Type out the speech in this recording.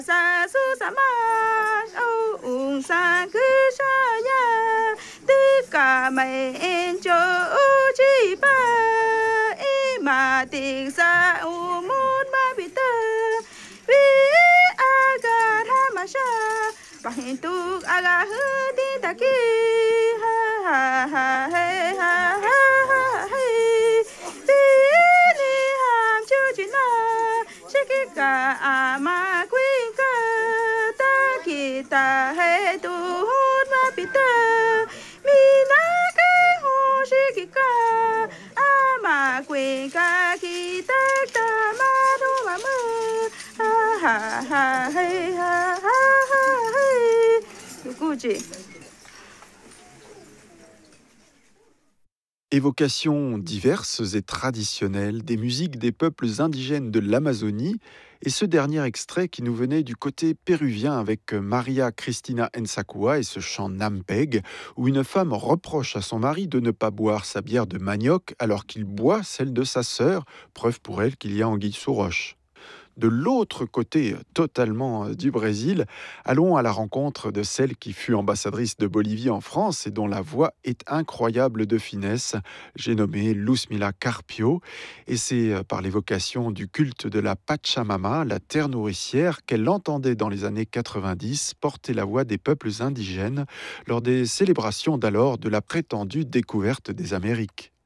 Sa su sa ma ung sang cứ sa ya tất cả mày en cho chi ba e mà tình sa u môn ma bi tơ vi aga ha ma sha ba hin tu aga hu ti ta ki ha ha ha he ha ha ha he vi ni ham chu chi na chi ki ka a ma ta hay tu hút ma pita mi na cái hồ shi ki ka a ma quên ka ki ta ta ma do ma mơ ha ha ha hey ha ha ha hey 누구지? Évocations diverses et traditionnelles des musiques des peuples indigènes de l'Amazonie, et ce dernier extrait qui nous venait du côté péruvien avec Maria Cristina Ensacua et ce chant Nampeg, où une femme reproche à son mari de ne pas boire sa bière de manioc alors qu'il boit celle de sa sœur, preuve pour elle qu'il y a anguille sous roche. De l'autre côté totalement du Brésil, allons à la rencontre de celle qui fut ambassadrice de Bolivie en France et dont la voix est incroyable de finesse. J'ai nommé Luzmila Carpio, et c'est par l'évocation du culte de la Pachamama, la terre nourricière, qu'elle entendait dans les années 90 porter la voix des peuples indigènes lors des célébrations d'alors de la prétendue découverte des Amériques.